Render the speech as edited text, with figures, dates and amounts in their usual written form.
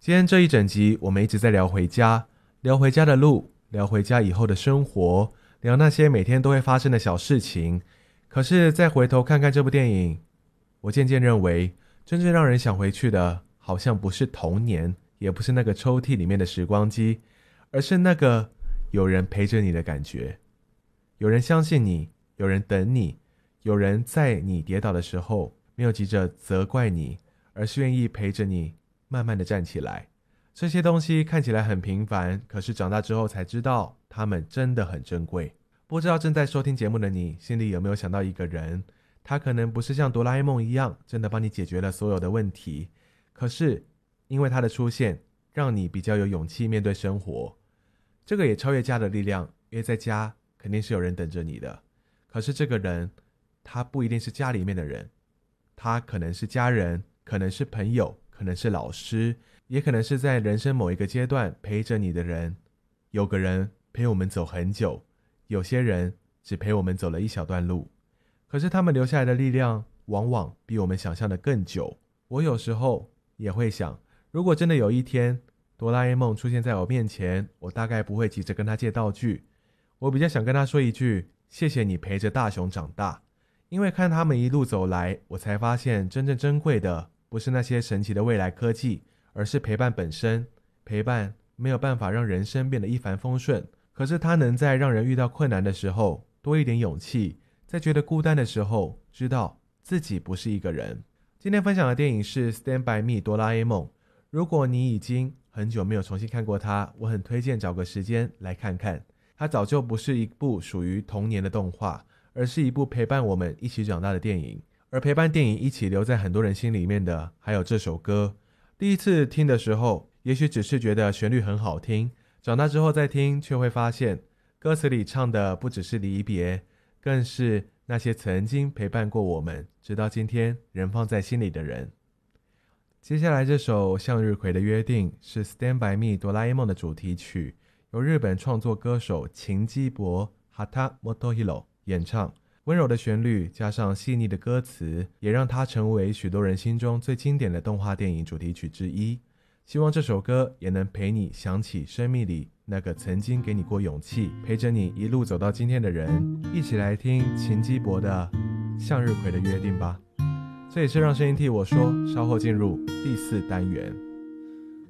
今天这一整集我们一直在聊回家，聊回家的路，聊回家以后的生活，聊那些每天都会发生的小事情。可是再回头看看这部电影，我渐渐认为真正让人想回去的好像不是童年，也不是那个抽屉里面的时光机，而是那个有人陪着你的感觉。有人相信你，有人等你，有人在你跌倒的时候没有急着责怪你，而是愿意陪着你慢慢的站起来。这些东西看起来很平凡，可是长大之后才知道它们真的很珍贵。不知道正在收听节目的你心里有没有想到一个人，他可能不是像哆啦 A 梦一样真的帮你解决了所有的问题，可是因为他的出现让你比较有勇气面对生活。这个也超越家的力量，因为在家肯定是有人等着你的，可是这个人他不一定是家里面的人，他可能是家人，可能是朋友，可能是老师，也可能是在人生某一个阶段陪着你的人。有个人陪我们走很久，有些人只陪我们走了一小段路，可是他们留下来的力量往往比我们想象的更久。我有时候也会想，如果真的有一天哆啦 A 梦出现在我面前，我大概不会急着跟他借道具，我比较想跟他说一句，谢谢你陪着大雄长大。因为看他们一路走来，我才发现真正珍贵的不是那些神奇的未来科技，而是陪伴本身。陪伴没有办法让人生变得一帆风顺，可是它能在让人遇到困难的时候多一点勇气，在觉得孤单的时候知道自己不是一个人。今天分享的电影是 Stand By Me 哆啦 A 梦。如果你已经很久没有重新看过它，我很推荐找个时间来看看。它早就不是一部属于童年的动画，而是一部陪伴我们一起长大的电影。而陪伴电影一起留在很多人心里面的还有这首歌。第一次听的时候也许只是觉得旋律很好听，长大之后再听却会发现歌词里唱的不只是离别，更是那些曾经陪伴过我们直到今天仍放在心里的人。接下来这首向日葵的约定是 Stand By Me 哆啦 A 梦的主题曲，由日本创作歌手秦基博 Hata Motohiro 演唱。温柔的旋律加上细腻的歌词，也让它成为许多人心中最经典的动画电影主题曲之一。希望这首歌也能陪你想起生命里那个曾经给你过勇气，陪着你一路走到今天的人。一起来听秦基博的向日葵的约定吧。这也是让声音替我说，稍后进入第4单元。